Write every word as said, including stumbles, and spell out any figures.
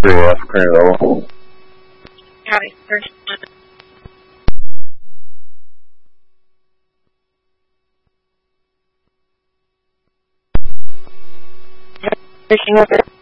three F, current level. Copy. First. Pushing over.